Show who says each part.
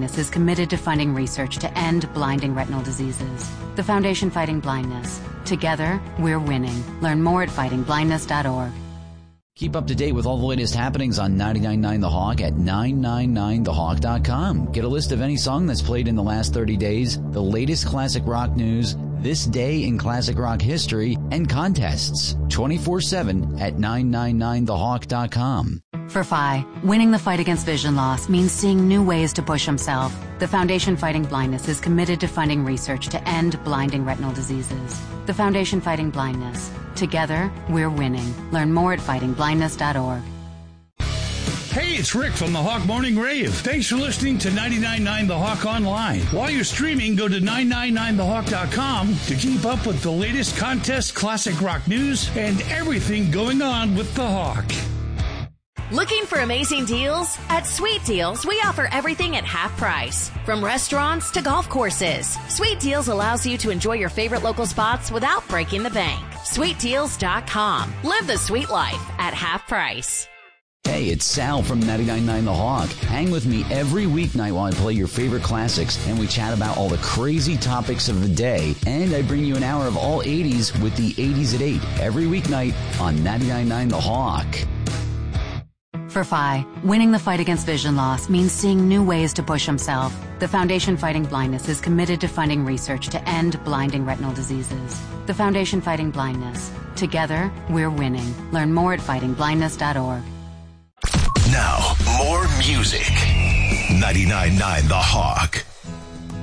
Speaker 1: Blindness is committed to funding research to end blinding retinal diseases. The Foundation Fighting Blindness. Together, we're winning. Learn more at fightingblindness.org.
Speaker 2: Keep up to date with all the latest happenings on 99.9 The Hawk at 999thehawk.com. Get a list of any song that's played in the last 30 days, the latest classic rock news, this day in classic rock history, and contests 24/7 at 999thehawk.com.
Speaker 1: For Phi, winning the fight against vision loss means seeing new ways to push himself. The Foundation Fighting Blindness is committed to funding research to end blinding retinal diseases. The Foundation Fighting Blindness. Together, we're winning. Learn more at fightingblindness.org.
Speaker 3: Hey, it's Rick from the Hawk Morning Rave. Thanks for listening to 99.9 The Hawk Online. While you're streaming, go to 999thehawk.com to keep up with the latest contests, classic rock news, and everything going on with the Hawk.
Speaker 4: Looking for amazing deals? At Sweet Deals, we offer everything at half price. From restaurants to golf courses, Sweet Deals allows you to enjoy your favorite local spots without breaking the bank. SweetDeals.com. Live the sweet life at half price.
Speaker 2: Hey, it's Sal from 99.9 The Hawk. Hang with me every weeknight while I play your favorite classics, and we chat about all the crazy topics of the day. And I bring you an hour of all 80s with the 80s at 8 every weeknight on 99.9 The Hawk.
Speaker 1: For Phi, winning the fight against vision loss means seeing new ways to push himself. The Foundation Fighting Blindness is committed to funding research to end blinding retinal diseases. The Foundation Fighting Blindness. Together, we're winning. Learn more at fightingblindness.org.
Speaker 5: Now, more music. 99.9 The Hawk.